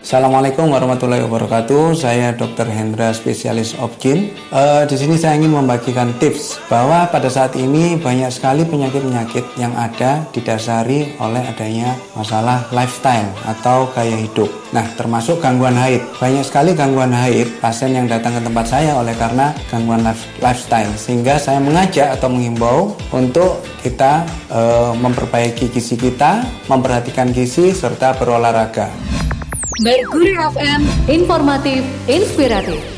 Assalamualaikum warahmatullahi wabarakatuh. Saya Dr. Hendra, spesialis obgyn. Di sini saya ingin membagikan tips bahwa pada saat ini banyak sekali penyakit-penyakit yang ada didasari oleh adanya masalah lifestyle atau gaya hidup. Nah, termasuk gangguan haid. Banyak sekali gangguan haid pasien yang datang ke tempat saya oleh karena gangguan lifestyle. Sehingga saya mengajak atau menghimbau untuk kita memperbaiki gizi kita, memperhatikan gizi serta berolahraga. Mercury FM, informatif, inspiratif.